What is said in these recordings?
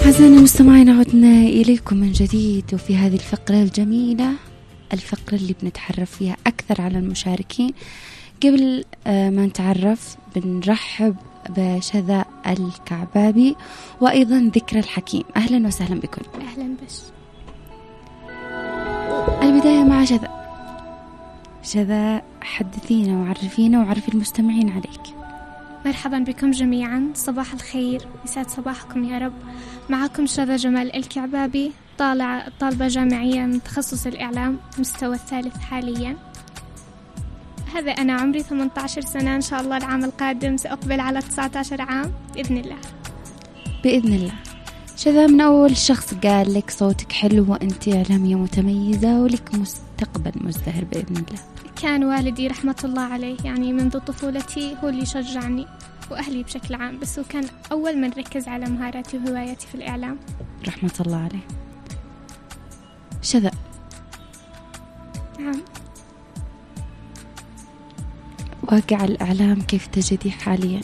أعزائنا المستمعين، عدنا إليكم من جديد وفي هذه الفقرة الجميلة، الفقرة اللي بنتعرف فيها أكثر على المشاركين. قبل ما نتعرف بنرحب بشذا الكعبابي وأيضا ذكرى الحكيم. أهلا وسهلا بكم. أهلا بش. البداية مع شذا، حدثينا وعرفينا وعرفي المستمعين عليك. مرحبا بكم جميعا، صباح الخير، يسعد صباحكم يا رب. معكم شذا جمال الكعبابي، طالبة جامعية من تخصص الإعلام، مستوى الثالث حاليا. هذا أنا، عمري 18 سنة، إن شاء الله العام القادم سأقبل على 19 عام بإذن الله. بإذن الله. شذا، من أول شخص قال لك صوتك حلو وأنت إعلامية متميزة ولك مستقبل مزدهر بإذن الله؟ كان والدي رحمة الله عليه، يعني منذ طفولتي هو اللي شجعني، وأهلي بشكل عام، بس هو كان أول من ركز على مهاراتي وهواياتي في الإعلام. رحمة الله عليه. شذا، نعم، واقع الإعلام كيف تجدي حاليا؟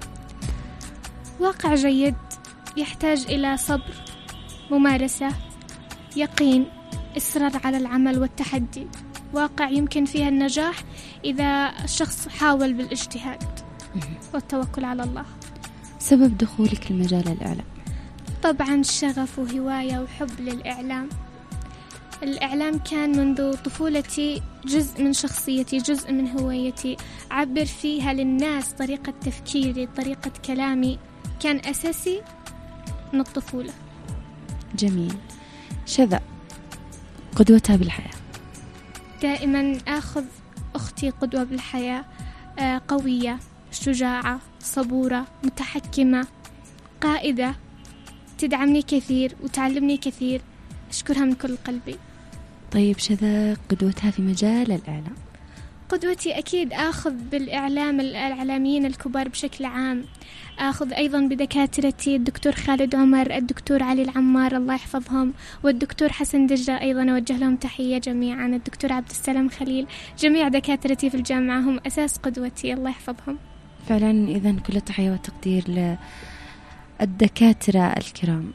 واقع جيد، يحتاج إلى صبر، ممارسة، يقين، إصرار على العمل والتحدي. واقع يمكن فيها النجاح إذا الشخص حاول بالاجتهاد والتوكل على الله. سبب دخولك لمجال الإعلام؟ طبعا شغف وهواية وحب للإعلام. الإعلام كان منذ طفولتي جزء من شخصيتي، جزء من هويتي، أعبر فيها للناس. طريقة تفكيري، طريقة كلامي كان أساسي من الطفولة. جميل. شذا، قدوتها بالحياة؟ دائما أخذ أختي قدوة بالحياة، قوية، شجاعة، صبورة، متحكمة، قائدة، تدعمني كثير وتعلمني كثير، أشكرها من كل قلبي. طيب شذا، قدوتها في مجال الإعلام؟ قدوتي أكيد أخذ بالإعلام، الإعلاميين الكبار بشكل عام. أخذ أيضا بدكاترتي، الدكتور خالد عمر، الدكتور علي العمار الله يحفظهم، والدكتور حسن دجة أيضا أوجه لهم تحية جميعا، الدكتور عبد السلام خليل. جميع دكاترتي في الجامعة هم أساس قدوتي، الله يحفظهم. فعلا، إذن كل التحية والتقدير للدكاترة الكرام.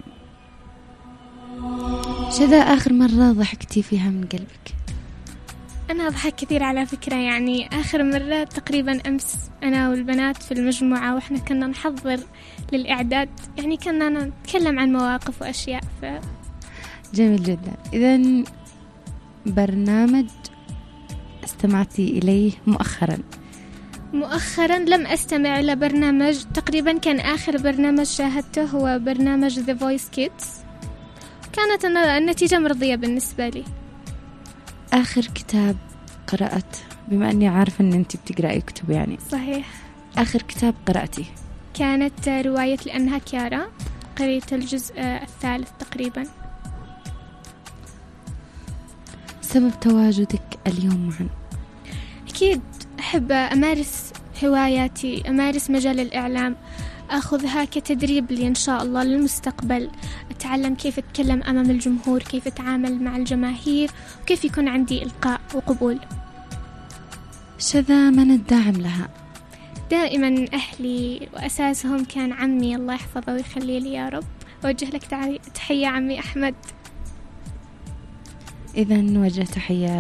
شذا، آخر مرة ضحكتي فيها من قلبك؟ أنا أضحك كثير على فكرة، يعني آخر مرة تقريبا أمس، أنا والبنات في المجموعة وإحنا كنا نحضر للإعداد، يعني كنا نتكلم عن مواقف وأشياء. جميل جدا. إذن برنامج استمعتي إليه مؤخرا لم أستمع إلى برنامج، تقريبا كان آخر برنامج شاهدته هو برنامج The Voice Kids، كانت النتيجة مرضية بالنسبة لي. آخر كتاب قرأت، بما أني عارفة أن أنت بتقرأي كتب يعني؟ صحيح. آخر كتاب قرأتي؟ كانت رواية لأنها كيارا، قريت الجزء الثالث تقريبا. سبب تواجدك اليوم معنا؟ أكيد أحب أمارس هواياتي، أمارس مجال الإعلام، أخذها كتدريب لي إن شاء الله للمستقبل، أتعلم كيف أتكلم أمام الجمهور، كيف أتعامل مع الجماهير، وكيف يكون عندي إلقاء وقبول. شذا، من الداعم لها؟ دائما أهلي، وأساسهم كان عمي الله يحفظه ويخلي لي يا رب. أوجه لك تحية عمي أحمد. إذن نوجه تحية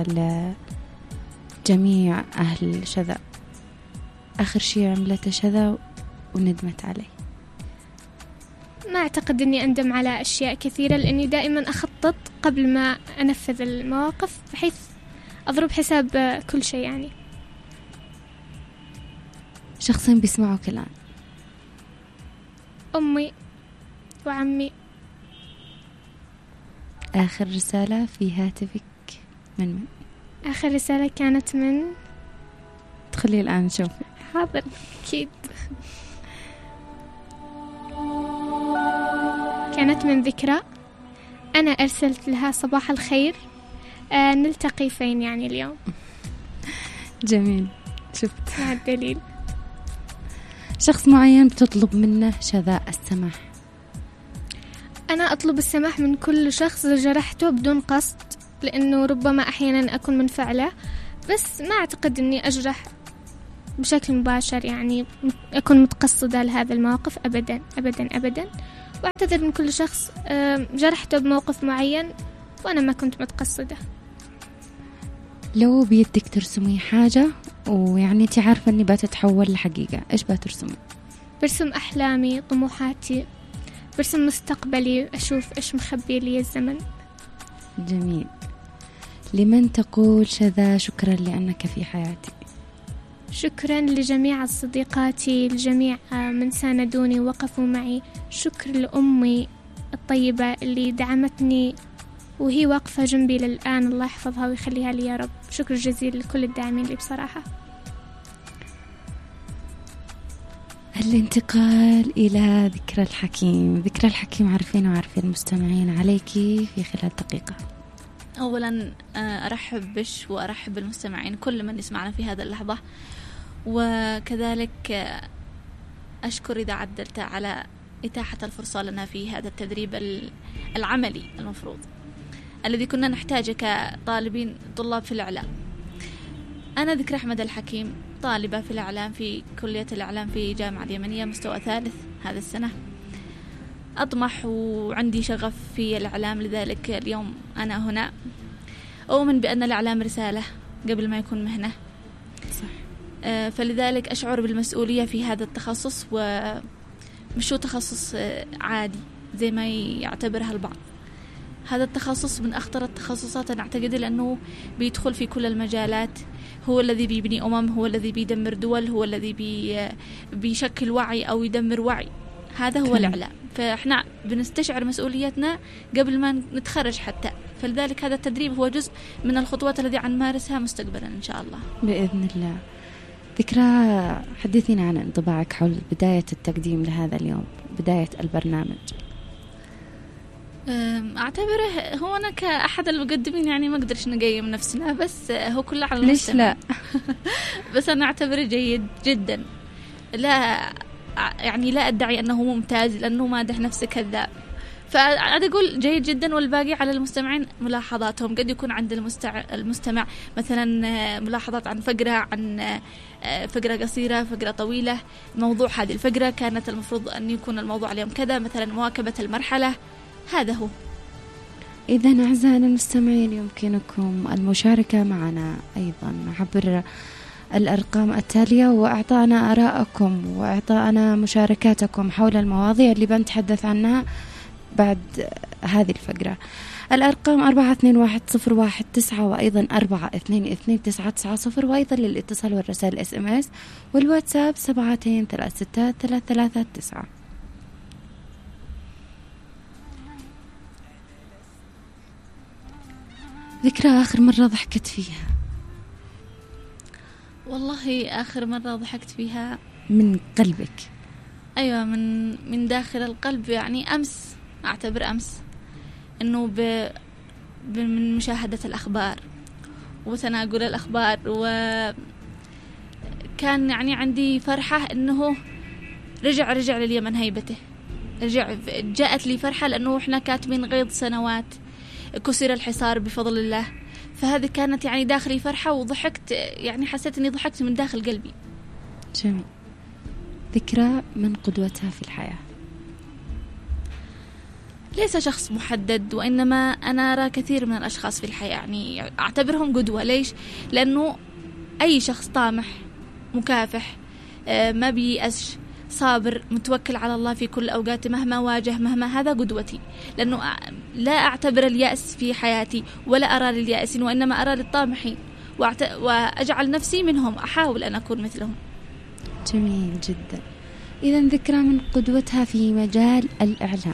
لجميع أهل شذا. آخر شيء عملته شذا وندمت عليه؟ ما أعتقد أني أندم على أشياء كثيرة، لأني دائما أخطط قبل ما أنفذ المواقف بحيث أضرب حساب كل شيء. يعني شخصين بيسمعوك الآن؟ أمي وعمي. آخر رسالة في هاتفك من؟ آخر رسالة كانت من؟ تخلي الآن نشوف. حاضر، أكيد. كانت من ذكرى، أنا أرسلت لها صباح الخير، نلتقي فين يعني اليوم. جميل، شفت مع الدليل. شخص معين بتطلب منه شذا السماح؟ أنا أطلب السماح من كل شخص جرحته بدون قصد، لأنه ربما أحيانا أكون منفعلة، بس ما أعتقد أني أجرح بشكل مباشر، يعني أكون متقصدة لهذا المواقف أبدا أبدا أبدا. وأعتذر من كل شخص جرحته بموقف معين وأنا ما كنت متقصدة. لو بيدك ترسمي حاجة ويعني انت عارفة اني بتتحول لحقيقة، ايش بترسمي؟ برسم أحلامي، طموحاتي، برسم مستقبلي، أشوف إيش مخبي لي الزمن. جميل. لمن تقول شذا شكرا لأنك في حياتي؟ شكرا لجميع صديقاتي، لجميع من ساندوني ووقفوا معي. شكر لأمي الطيبة اللي دعمتني وهي واقفة جنبي للآن، الله يحفظها ويخليها لي يا رب. شكر جزيل لكل الداعمين لي بصراحة. الانتقال إلى ذكرى الحكيم. ذكرى الحكيم عارفين وعارفين المستمعين عليكي في خلال دقيقة. أولا أرحب بش وأرحب بالمستمعين كل من يسمعنا في هذا اللحظة، وكذلك أشكر إذا عدلت على إتاحة الفرصة لنا في هذا التدريب العملي المفروض الذي كنا نحتاجه كطالبين طلاب في الإعلام. أنا ذكرى أحمد الحكيم، طالبة في الإعلام في كلية الإعلام في جامعة اليمنية مستوى ثالث هذا السنة. أطمح وعندي شغف في الإعلام، لذلك اليوم أنا هنا. أؤمن بأن الإعلام رسالة قبل ما يكون مهنة، صح. فلذلك أشعر بالمسؤولية في هذا التخصص، ومش هو تخصص عادي زي ما يعتبرها البعض. هذا التخصص من أخطر التخصصات أنا أعتقد، لأنه بيدخل في كل المجالات. هو الذي بيبني هو الذي بيدمر دول، هو الذي بيشكل وعي أو يدمر وعي. هذا هو الإعلام. فإحنا بنستشعر مسؤوليتنا قبل ما نتخرج حتى. فلذلك هذا التدريب هو جزء من الخطوات التي نمارسها مستقبلا إن شاء الله بإذن الله. ذكرى، حدثينا عن انطباعك حول بداية التقديم لهذا اليوم، بداية البرنامج. أعتبره هو أنا كأحد المقدمين يعني ما قدرش نقيم نفسنا، بس هو كله على ليش لا؟ بس أنا أعتبره جيد جدا. لا يعني لا أدعي أنه ممتاز لأنه مادح نفسه كذاب، فأنا أقول جيد جدا. والباقي على المستمعين ملاحظاتهم. قد يكون عند المستمع مثلا ملاحظات عن فقرة، عن فقرة قصيرة، فقرة طويلة، موضوع هذه الفقرة كانت المفروض أن يكون الموضوع اليوم كذا، مثلا مواكبة المرحلة. هذا هو. إذن أعزائنا المستمعين يمكنكم المشاركة معنا أيضا عبر الأرقام التالية، وإعطانا آراءكم وإعطانا مشاركاتكم حول المواضيع اللي بنتحدث عنها بعد هذه الفقرة. الأرقام 421019 وأيضا 42229990، وأيضا للاتصال والرسائل SMS، والواتساب 72363339. ذكرى آخر مرة ضحكت فيها؟ والله آخر مرة ضحكت فيها من قلبك؟ أيوة، من داخل القلب. يعني أمس، أعتبر أمس إنه من مشاهدة الأخبار وتناقل الأخبار، وكان يعني عندي فرحة إنه رجع لليمن هيبته. جاءت لي فرحة لأنه إحنا كاتبين غيض سنوات، كسر الحصار بفضل الله. فهذه كانت يعني داخلي فرحة وضحكت، يعني حسيت أني ضحكت من داخل قلبي. جميل. ذكرى من قدوتها في الحياة؟ ليس شخص محدد، وإنما أنا أرى كثير من الأشخاص في الحياة يعني أعتبرهم قدوة. ليش؟ لأنه أي شخص طامح، مكافح، ما بيأسش، صابر، متوكل على الله في كل أوقات مهما واجه، هذا قدوتي. لأنه لا أعتبر اليأس في حياتي ولا أرى لليائسين، وإنما أرى للطامحين، وأجعل نفسي منهم، أحاول أن أكون مثلهم. جميل جدا. إذن ذكرى من قدوتها في مجال الإعلام؟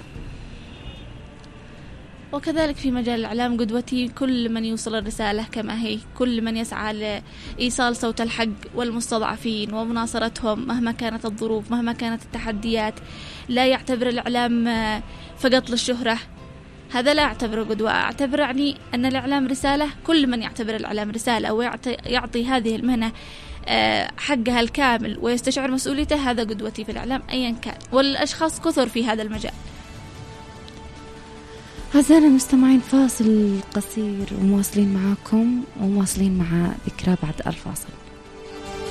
وكذلك في مجال الإعلام قدوتي كل من يوصل الرسالة كما هي، كل من يسعى لإيصال صوت الحق والمستضعفين ومناصرتهم مهما كانت الظروف، مهما كانت التحديات. لا يعتبر الإعلام فقط للشهرة، هذا لا أعتبره قدوة. أعتبر يعني أن الإعلام رسالة. كل من يعتبر الإعلام رسالة ويعطي هذه المهنة حقها الكامل ويستشعر مسؤوليته، هذا قدوتي في الإعلام أيا كان. والأشخاص كثر في هذا المجال. أعزائنا المستمعين، فاصل قصير ومواصلين معاكم ومواصلين مع ذكرى بعد الفاصل.